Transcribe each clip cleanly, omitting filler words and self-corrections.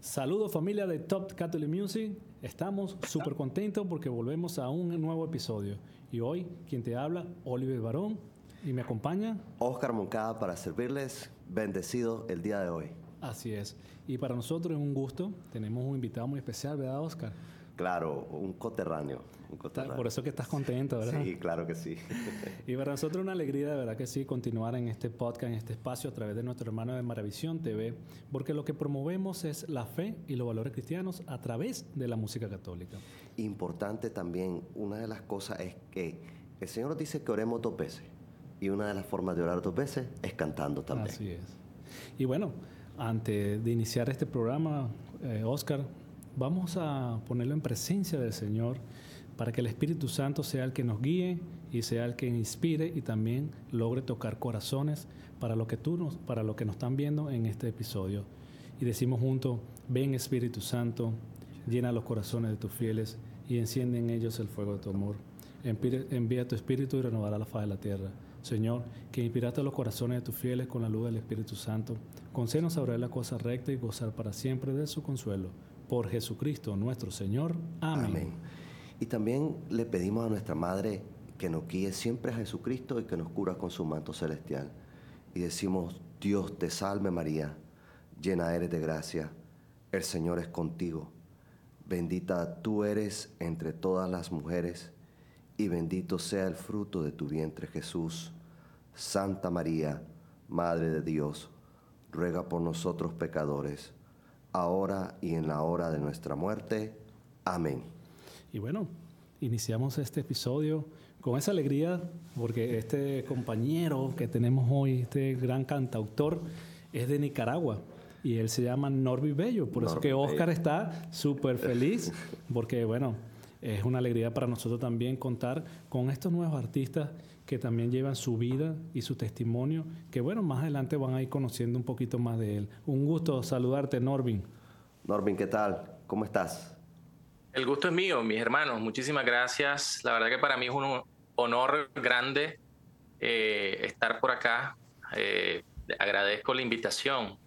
Saludos familia de Top Catholic Music, estamos súper contentos porque volvemos a un nuevo episodio y hoy quien te habla, Oliver Barón, y me acompaña Oscar Moncada para servirles, bendecido el día de hoy. Así es, y para nosotros es un gusto, tenemos un invitado muy especial, ¿verdad, Oscar? Claro, un coterráneo. Por eso que estás contento, ¿verdad? Sí, claro que sí. Y para nosotros es una alegría, de verdad que sí, continuar en este podcast, en este espacio a través de nuestro hermano de Maravisión TV, porque lo que promovemos es la fe y los valores cristianos a través de la música católica. Importante también, una de las cosas es que el Señor nos dice que oremos 2 veces, y una de las formas de orar 2 veces es cantando también. Así es. Y bueno, antes de iniciar este programa, Oscar, vamos a ponerlo en presencia del Señor para que el Espíritu Santo sea el que nos guíe y sea el que inspire y también logre tocar corazones para lo que nos están viendo en este episodio. Y decimos juntos: ven Espíritu Santo, llena los corazones de tus fieles y enciende en ellos el fuego de tu amor. Envía tu Espíritu y renovará la faz de la tierra. Señor, que inspiraste los corazones de tus fieles con la luz del Espíritu Santo, concédenos saber la cosa recta y gozar para siempre de su consuelo. Por Jesucristo nuestro Señor. Amén. Amén. Y también le pedimos a nuestra Madre que nos guíe siempre a Jesucristo y que nos cubra con su manto celestial. Y decimos: Dios te salve María, llena eres de gracia, el Señor es contigo. Bendita tú eres entre todas las mujeres, y bendito sea el fruto de tu vientre Jesús. Santa María, Madre de Dios, ruega por nosotros pecadores, ahora y en la hora de nuestra muerte. Amén. Y bueno, iniciamos este episodio con esa alegría porque este compañero que tenemos hoy, este gran cantautor, es de Nicaragua y él se llama Norby Bello. Por eso que Oscar está súper feliz porque, bueno, es una alegría para nosotros también contar con estos nuevos artistas que también llevan su vida y su testimonio, que bueno, más adelante van a ir conociendo un poquito más de él. Un gusto saludarte, Norby. Norby, ¿qué tal? ¿Cómo estás? El gusto es mío, mis hermanos. Muchísimas gracias. La verdad que para mí es un honor grande estar por acá. Agradezco la invitación.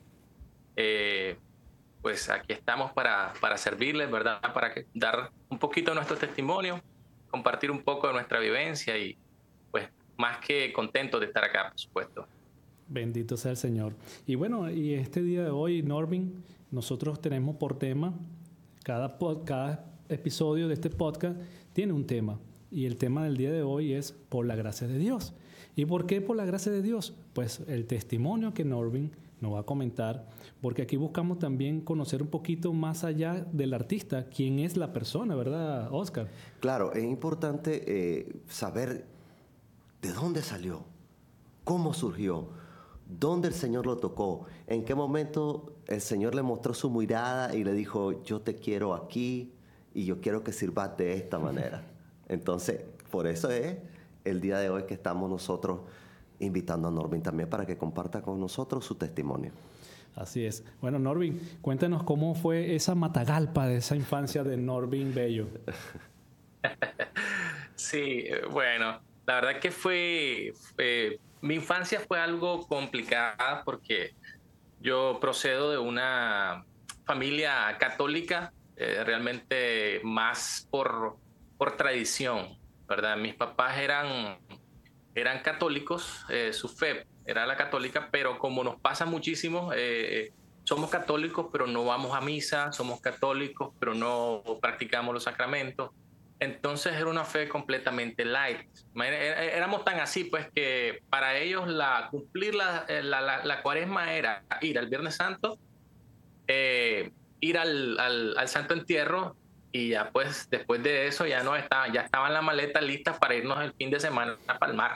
Pues aquí estamos para servirles, ¿verdad? Para dar un poquito de nuestro testimonio, compartir un poco de nuestra vivencia y pues más que contento de estar acá, por supuesto. Bendito sea el Señor. Y bueno, y este día de hoy, Norby, nosotros tenemos por tema, cada episodio de este podcast tiene un tema. Y el tema del día de hoy es por la gracia de Dios. ¿Y por qué por la gracia de Dios? Pues el testimonio que Norby nos va a comentar, porque aquí buscamos también conocer un poquito más allá del artista, quién es la persona, ¿verdad, Oscar? Claro, es importante saber de dónde salió, cómo surgió, dónde el Señor lo tocó, en qué momento el Señor le mostró su mirada y le dijo: yo te quiero aquí y yo quiero que sirvas de esta manera. Entonces, por eso es el día de hoy que estamos nosotros invitando a Norby también para que comparta con nosotros su testimonio. Así es. Bueno, Norby, cuéntanos cómo fue esa matagalpa de esa infancia de Norby Bello. Sí, bueno, la verdad que mi infancia fue algo complicada porque yo procedo de una familia católica, realmente más por tradición, ¿verdad? Mis papás eran católicos, su fe era la católica, pero como nos pasa muchísimo, somos católicos pero no vamos a misa, somos católicos pero no practicamos los sacramentos. Entonces era una fe completamente light. Éramos tan así pues que para ellos cumplir la cuaresma era ir al Viernes Santo, ir al Santo Entierro, y ya pues después de eso ya estaban las maletas listas para irnos el fin de semana para el mar.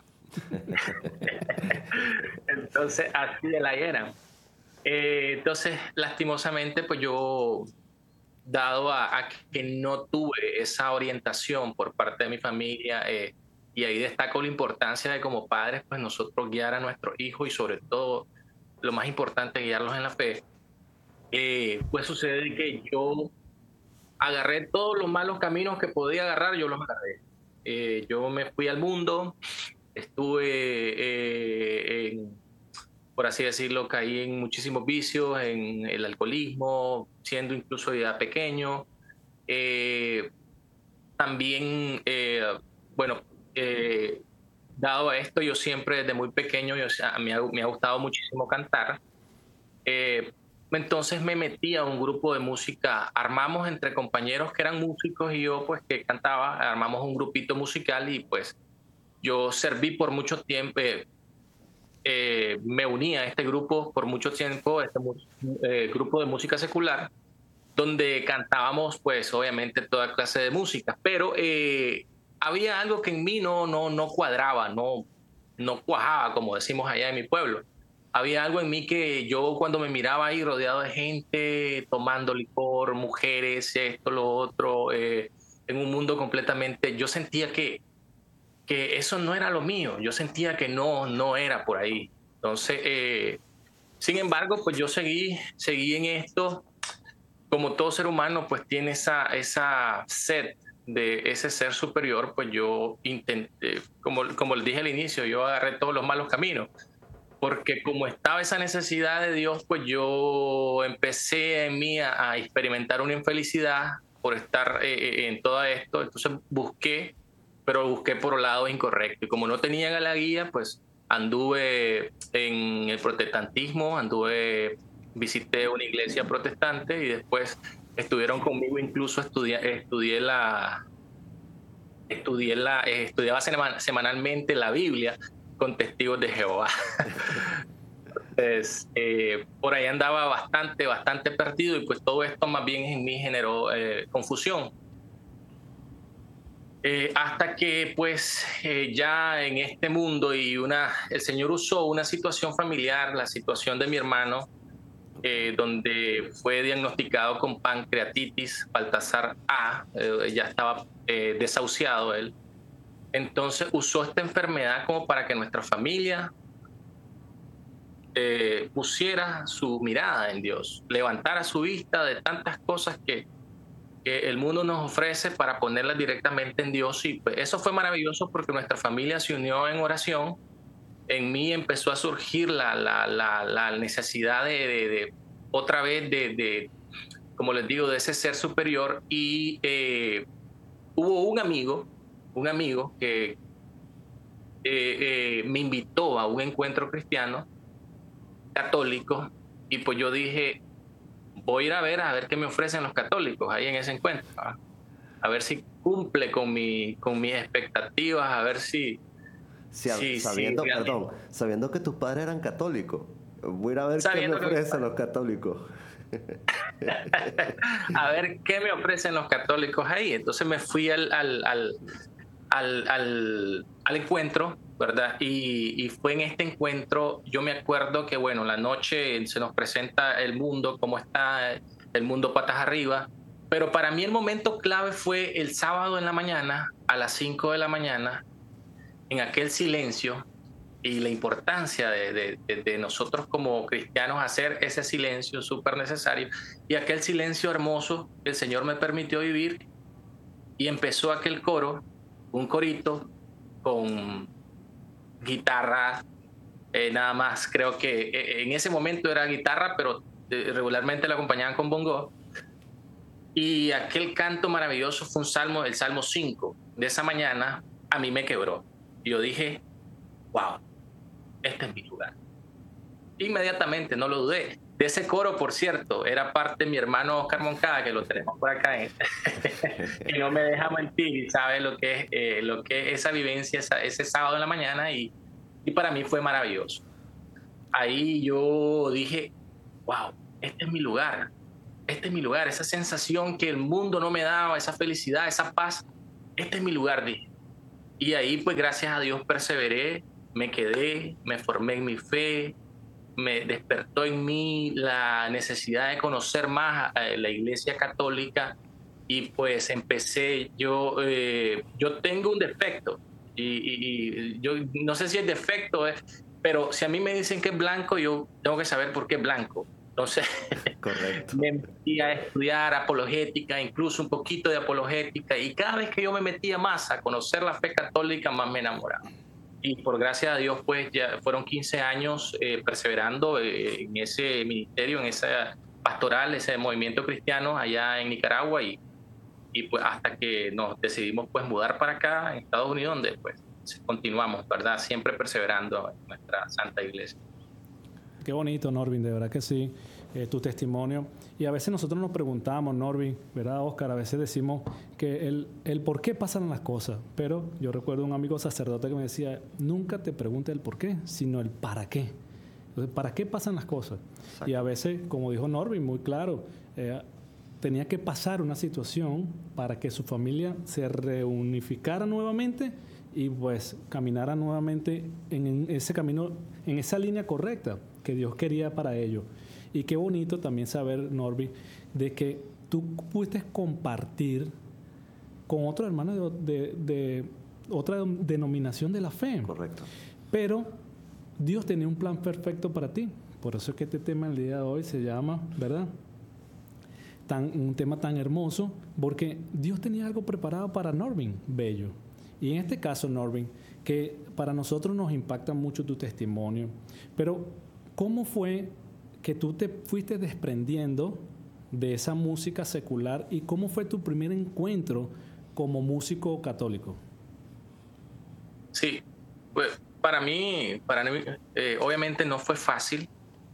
Entonces así de la era. Entonces lastimosamente pues yo, dado a que no tuve esa orientación por parte de mi familia, y ahí destaco la importancia de como padres pues nosotros guiar a nuestros hijos y sobre todo lo más importante, guiarlos en la fe. Pues sucede que yo agarré todos los malos caminos que podía agarrar, yo los agarré. Yo me fui al mundo, estuve por así decirlo, caí en muchísimos vicios, en el alcoholismo, siendo incluso ya pequeño. Eh, También, bueno, eh, dado a esto, yo siempre desde muy pequeño, o sea, me ha gustado muchísimo cantar. Eh, entonces me metí a un grupo de música, armamos entre compañeros que eran músicos y yo pues que cantaba, armamos un grupito musical y pues yo serví por mucho tiempo, me uní a este grupo por mucho tiempo, grupo de música secular, donde cantábamos pues obviamente toda clase de música, pero había algo que en mí no cuadraba, no cuajaba, como decimos allá en mi pueblo. Había algo en mí que yo cuando me miraba ahí rodeado de gente, tomando licor, mujeres, esto, lo otro, en un mundo completamente, yo sentía que eso no era lo mío, yo sentía que no era por ahí. Entonces, sin embargo, pues yo seguí en esto. Como todo ser humano, pues tiene esa sed de ese ser superior, pues yo intenté, como les dije al inicio, yo agarré todos los malos caminos, porque como estaba esa necesidad de Dios, pues yo empecé en mí a experimentar una infelicidad por estar en todo esto, entonces pero busqué por el lado incorrecto, y como no tenía la guía, pues anduve en el protestantismo, visité una iglesia protestante y después estuvieron conmigo, incluso estudiaba semanalmente la Biblia con testigos de Jehová. Entonces, por ahí andaba bastante perdido y pues todo esto más bien en mí generó confusión. Hasta que pues ya en este mundo el Señor usó una situación familiar, la situación de mi hermano, donde fue diagnosticado con pancreatitis, Baltasar A, ya estaba desahuciado él. Entonces usó esta enfermedad como para que nuestra familia pusiera su mirada en Dios, levantara su vista de tantas cosas que el mundo nos ofrece para ponerlas directamente en Dios. Y pues, eso fue maravilloso porque nuestra familia se unió en oración. En mí empezó a surgir la necesidad de otra vez como les digo, de ese ser superior. Y hubo un amigo que me invitó a un encuentro cristiano católico, y pues yo dije, voy a ir a ver qué me ofrecen los católicos ahí en ese encuentro, ¿verdad? A ver si cumple con mis expectativas, a ver si Sabiendo, realmente, perdón, sabiendo que tus padres eran católicos, voy a ir a ver qué me sabiendo que ofrecen los católicos. a ver qué me ofrecen los católicos ahí. Entonces me fui al encuentro, ¿verdad? Y fue en este encuentro, yo me acuerdo que, bueno, la noche se nos presenta el mundo, cómo está el mundo patas arriba, pero para mí el momento clave fue el sábado en la mañana, a las 5 de la mañana, en aquel silencio, y la importancia de nosotros como cristianos hacer ese silencio súper necesario, y aquel silencio hermoso que el Señor me permitió vivir, y empezó aquel coro, un corito con guitarra, nada más, creo que en ese momento era guitarra, pero regularmente la acompañaban con bongo, y aquel canto maravilloso fue el Salmo 5 de esa mañana, a mí me quebró. Yo dije, wow, este es mi lugar. Inmediatamente, no lo dudé. De ese coro, por cierto, era parte mi hermano Oscar Moncada, que lo tenemos por acá, que no me deja mentir y sabe lo que es esa vivencia, ese sábado en la mañana, y para mí fue maravilloso. Ahí yo dije, wow, este es mi lugar, este es mi lugar, esa sensación que el mundo no me daba, esa felicidad, esa paz, este es mi lugar, dije. Y ahí, pues gracias a Dios perseveré, me quedé, me formé en mi fe, me despertó en mí la necesidad de conocer más la Iglesia Católica, y pues empecé, yo tengo un defecto, y yo no sé si es defecto, pero si a mí me dicen que es blanco, yo tengo que saber por qué es blanco. Entonces Correcto. me metí a estudiar apologética, incluso un poquito de apologética, y cada vez que yo me metía más a conocer la fe católica, más me enamoraba. y por gracia de Dios, pues ya fueron 15 años perseverando en ese ministerio, en esa pastoral, ese movimiento cristiano allá en Nicaragua y pues hasta que nos decidimos pues mudar para acá, en Estados Unidos, donde pues continuamos, ¿verdad? Siempre perseverando en nuestra santa iglesia. Qué bonito, Norvin, de verdad que sí, tu testimonio. Y a veces nosotros nos preguntamos, Norvin, ¿verdad, Oscar? A veces decimos que el por qué pasan las cosas, pero yo recuerdo un amigo sacerdote que me decía, nunca te preguntes el por qué, sino el para qué. Entonces, ¿para qué pasan las cosas? Exacto. Y a veces, como dijo Norvin, muy claro, tenía que pasar una situación para que su familia se reunificara nuevamente y pues caminara nuevamente en ese camino, en esa línea correcta que Dios quería para ellos. Y qué bonito también saber, Norby, de que tú pudiste compartir con otro hermano de otra denominación de la fe. Correcto. Pero Dios tenía un plan perfecto para ti. Por eso es que este tema el día de hoy se llama, ¿verdad? Un tema tan hermoso, porque Dios tenía algo preparado para Norvin Bello. Y en este caso, Norvin, que para nosotros nos impacta mucho tu testimonio, pero ¿cómo fue que tú te fuiste desprendiendo de esa música secular y cómo fue tu primer encuentro como músico católico? Sí, pues para mí obviamente no fue fácil,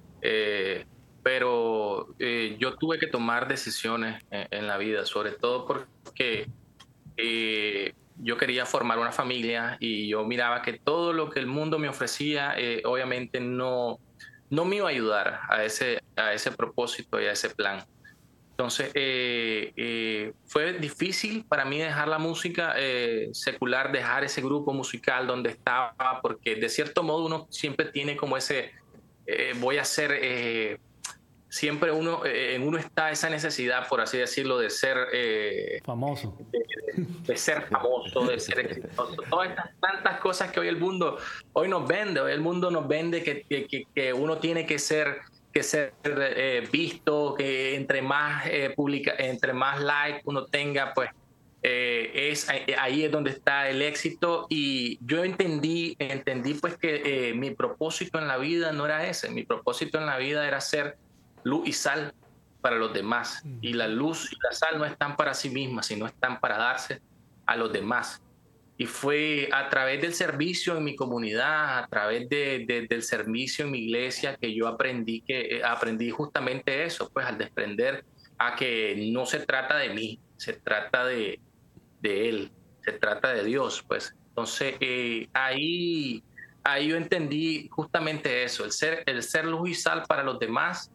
pero yo tuve que tomar decisiones en la vida, sobre todo porque yo quería formar una familia y yo miraba que todo lo que el mundo me ofrecía obviamente no me iba a ayudar a ese propósito y a ese plan. Entonces fue difícil para mí dejar la música secular, dejar ese grupo musical donde estaba, porque de cierto modo uno siempre tiene como ese, voy a ser... siempre en uno está esa necesidad, por así decirlo, de ser famoso, de ser famoso, de ser exitoso, todas estas tantas cosas que hoy el mundo hoy el mundo nos vende que uno tiene que ser visto, que entre más entre más like uno tenga, pues ahí es donde está el éxito. Y yo entendí pues que mi propósito en la vida no era ese. Mi propósito en la vida era ser luz y sal para los demás. Y la luz y la sal no están para sí mismas, sino están para darse a los demás. Y fue a través del servicio en mi comunidad, a través del servicio en mi iglesia, que yo aprendí justamente eso, pues al desprender a que no se trata de mí, se trata de Él, se trata de Dios, pues. Entonces ahí yo entendí justamente eso, el ser luz y sal para los demás.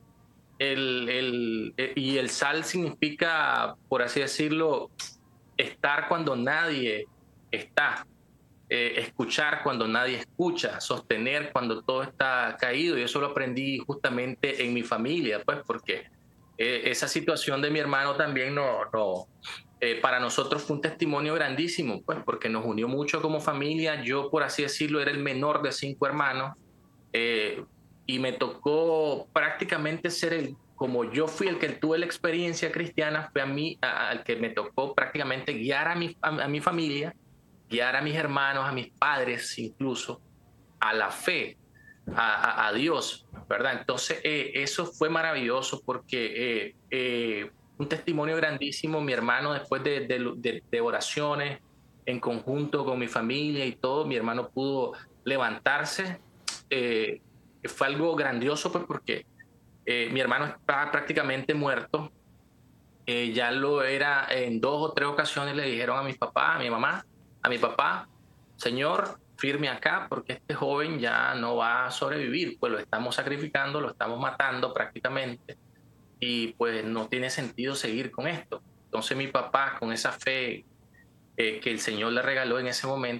Y el sal significa, por así decirlo, estar cuando nadie está, escuchar cuando nadie escucha, sostener cuando todo está caído. Y eso lo aprendí justamente en mi familia, pues, porque esa situación de mi hermano también para nosotros fue un testimonio grandísimo, pues, porque nos unió mucho como familia. Yo, por así decirlo, era el menor de 5 hermanos. Y me tocó prácticamente como yo fui el que tuve la experiencia cristiana, fue a mí al que me tocó prácticamente guiar a mi familia, guiar a mis hermanos, a mis padres incluso, a la fe, a Dios, ¿verdad? Entonces eso fue maravilloso porque un testimonio grandísimo. Mi hermano, después de oraciones en conjunto con mi familia y todo, mi hermano pudo levantarse. Fue algo grandioso, pues, porque mi hermano estaba prácticamente muerto. Ya lo era en 2 o 3 ocasiones. Le dijeron a mis papás, a mi mamá, a mi papá: Señor, firme acá porque este joven ya no va a sobrevivir, pues lo estamos sacrificando, lo estamos matando prácticamente y pues no tiene sentido seguir con esto. Entonces mi papá, con esa fe que el Señor le regaló en ese momento,